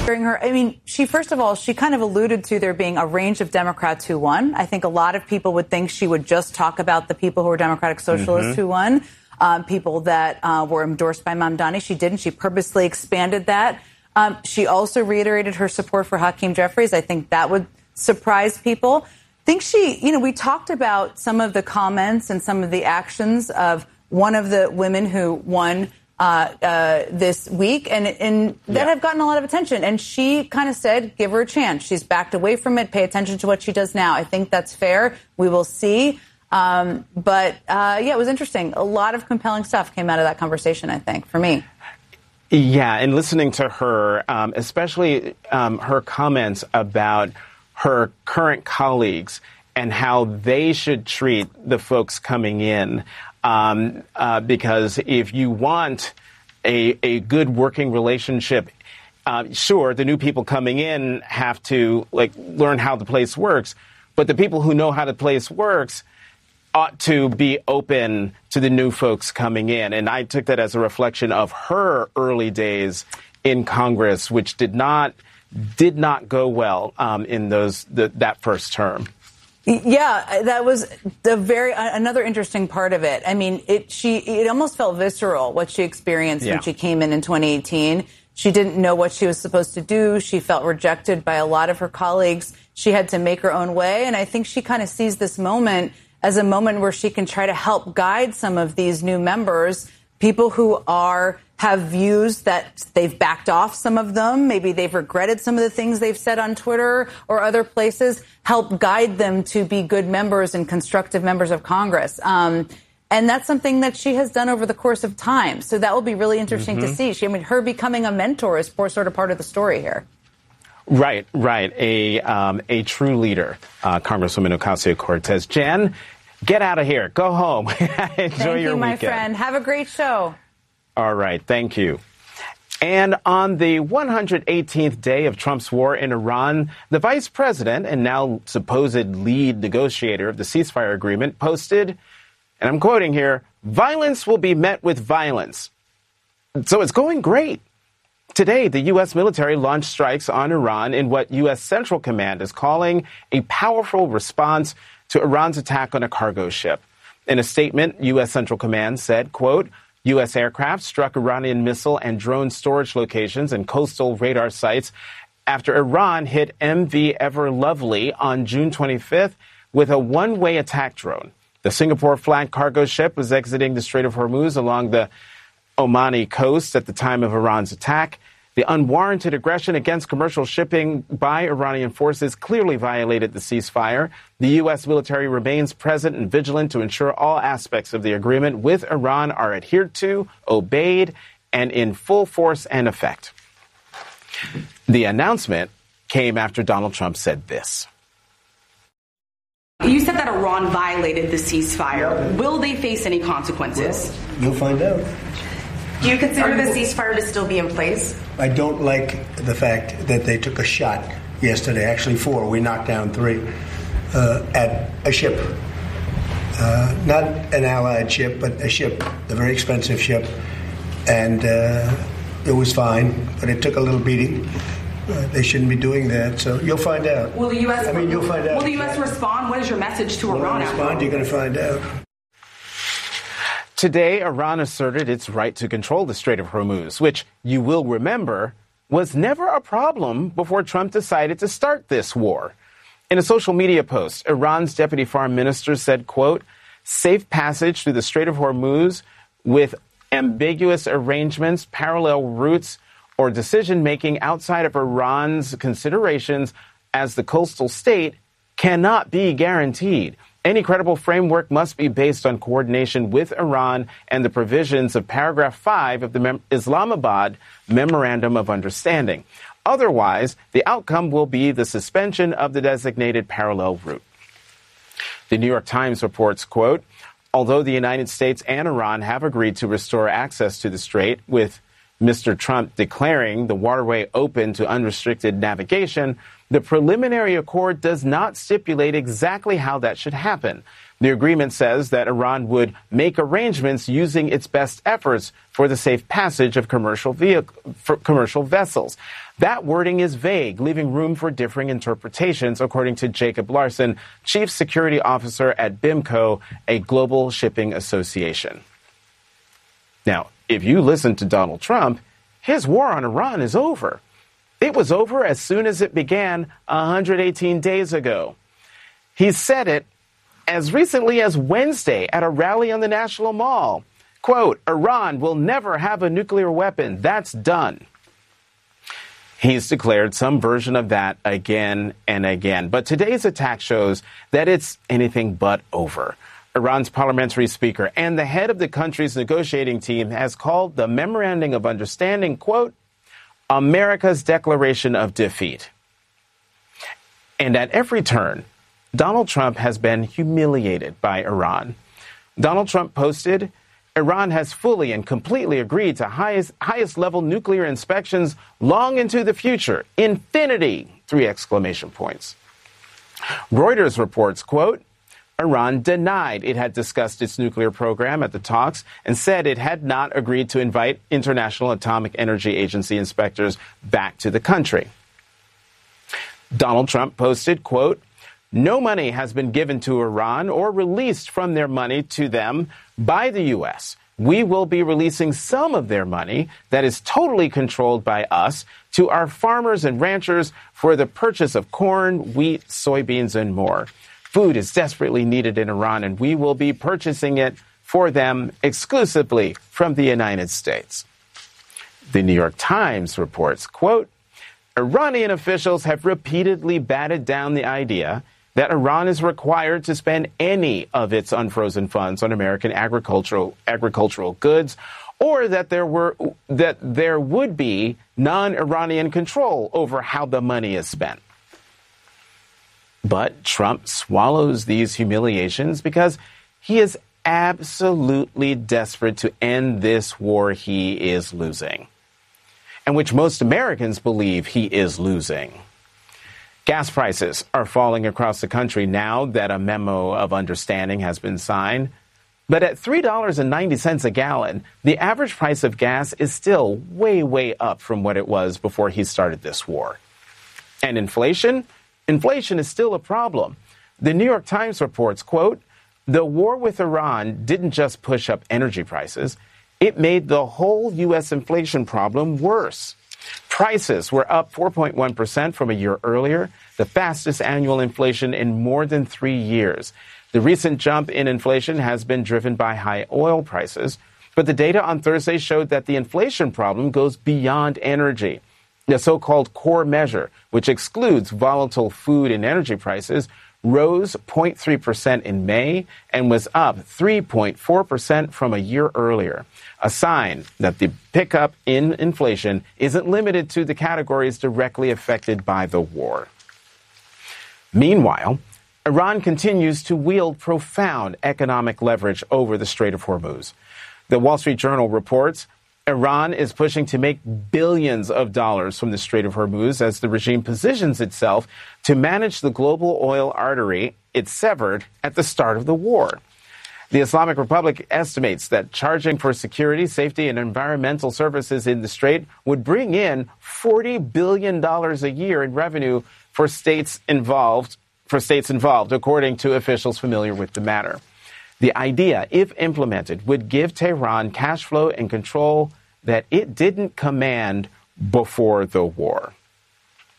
hearing her. I mean, first of all, she kind of alluded to there being a range of Democrats who won. I think a lot of people would think she would just talk about the people who were Democratic Socialists who won, people that were endorsed by Mamdani. She didn't. She purposely expanded that. She also reiterated her support for Hakeem Jeffries. I think that would surprise people. I think we talked about some of the comments and some of the actions of one of the women who won this week, and that have gotten a lot of attention. And she kind of said, give her a chance. She's backed away from it. Pay attention to what she does now. I think that's fair. We will see. But it was interesting. A lot of compelling stuff came out of that conversation, I think, for me. Yeah, and listening to her, especially her comments about her current colleagues and how they should treat the folks coming in. Because if you want a good working relationship, sure, the new people coming in have to learn how the place works, but the people who know how the place works ought to be open to the new folks coming in. And I took that as a reflection of her early days in Congress, which did not go well in that first term. Yeah, that was another interesting part of it. I mean, it almost felt visceral what she experienced when she came in 2018. She didn't know what she was supposed to do. She felt rejected by a lot of her colleagues. She had to make her own way. And I think she kind of sees this moment as a moment where she can try to help guide some of these new members, people who have views that they've backed off some of them. Maybe they've regretted some of the things they've said on Twitter or other places, help guide them to be good members and constructive members of Congress. And that's something that she has done over the course of time. So that will be really interesting to see. Her becoming a mentor is sort of part of the story here. Right. A true leader, Congresswoman Ocasio-Cortez. Jen, get out of here. Go home. Enjoy your weekend. Thank you, my friend. Have a great show. All right. Thank you. And on the 118th day of Trump's war in Iran, the vice president and now supposed lead negotiator of the ceasefire agreement posted, and I'm quoting here, "Violence will be met with violence." So it's going great. Today, the U.S. military launched strikes on Iran in what U.S. Central Command is calling a powerful response to Iran's attack on a cargo ship. In a statement, U.S. Central Command said, quote, U.S. aircraft struck Iranian missile and drone storage locations and coastal radar sites after Iran hit MV Ever Lovely on June 25th with a one-way attack drone. The Singapore-flagged cargo ship was exiting the Strait of Hormuz along the Omani coast at the time of Iran's attack. The unwarranted aggression against commercial shipping by Iranian forces clearly violated the ceasefire. The U.S. military remains present and vigilant to ensure all aspects of the agreement with Iran are adhered to, obeyed, and in full force and effect. The announcement came after Donald Trump said this. You said that Iran violated the ceasefire. Will they face any consequences? Well, you'll find out. Do you consider the ceasefire to still be in place? I don't like the fact that they took a shot yesterday, actually 4, we knocked down 3, at a ship. Not an allied ship, but a ship, a very expensive ship. And it was fine, but it took a little beating. They shouldn't be doing that, so you'll find out. Will the U.S. You'll find out. Will the U.S. respond? What is your message to Iran? You're going to find out. Today, Iran asserted its right to control the Strait of Hormuz, which, you will remember, was never a problem before Trump decided to start this war. In a social media post, Iran's deputy foreign minister said, quote, safe passage through the Strait of Hormuz with ambiguous arrangements, parallel routes, or decision-making outside of Iran's considerations as the coastal state cannot be guaranteed. Any credible framework must be based on coordination with Iran and the provisions of paragraph 5 of the Islamabad Memorandum of Understanding. Otherwise, the outcome will be the suspension of the designated parallel route. The New York Times reports, quote, although the United States and Iran have agreed to restore access to the strait with Mr. Trump declaring the waterway open to unrestricted navigation, the preliminary accord does not stipulate exactly how that should happen. The agreement says that Iran would make arrangements using its best efforts for the safe passage of commercial vessels. That wording is vague, leaving room for differing interpretations, according to Jacob Larson, Chief Security Officer at BIMCO, a global shipping association. Now, if you listen to Donald Trump, his war on Iran is over. It was over as soon as it began 118 days ago. He said it as recently as Wednesday at a rally on the National Mall. Quote, Iran will never have a nuclear weapon. That's done. He's declared some version of that again and again. But today's attack shows that it's anything but over. Iran's parliamentary speaker and the head of the country's negotiating team has called the Memorandum of Understanding, quote, America's declaration of defeat. And at every turn, Donald Trump has been humiliated by Iran. Donald Trump posted, Iran has fully and completely agreed to highest level nuclear inspections long into the future. Infinity! 3 exclamation points. Reuters reports, quote, Iran denied it had discussed its nuclear program at the talks and said it had not agreed to invite International Atomic Energy Agency inspectors back to the country. Donald Trump posted, quote, no money has been given to Iran or released from their money to them by the U.S. We will be releasing some of their money that is totally controlled by us to our farmers and ranchers for the purchase of corn, wheat, soybeans, and more. Food is desperately needed in Iran, and we will be purchasing it for them exclusively from the United States. The New York Times reports, quote, Iranian officials have repeatedly batted down the idea that Iran is required to spend any of its unfrozen funds on American agricultural goods, or that there would be non-Iranian control over how the money is spent. But Trump swallows these humiliations because he is absolutely desperate to end this war he is losing, and which most Americans believe he is losing. Gas prices are falling across the country now that a memo of understanding has been signed. But at $3.90 a gallon, the average price of gas is still way, way up from what it was before he started this war. And inflation? Inflation is still a problem. The New York Times reports, quote, the war with Iran didn't just push up energy prices, it made the whole U.S. inflation problem worse. Prices were up 4.1% from a year earlier, the fastest annual inflation in more than 3 years. The recent jump in inflation has been driven by high oil prices, but the data on Thursday showed that the inflation problem goes beyond energy. The so-called core measure, which excludes volatile food and energy prices, rose 0.3% in May and was up 3.4% from a year earlier, a sign that the pickup in inflation isn't limited to the categories directly affected by the war. Meanwhile, Iran continues to wield profound economic leverage over the Strait of Hormuz. The Wall Street Journal reports Iran is pushing to make billions of dollars from the Strait of Hormuz as the regime positions itself to manage the global oil artery it severed at the start of the war. The Islamic Republic estimates that charging for security, safety, and environmental services in the Strait would bring in $40 billion a year in revenue for states involved, according to officials familiar with the matter. The idea, if implemented, would give Tehran cash flow and control that it didn't command before the war.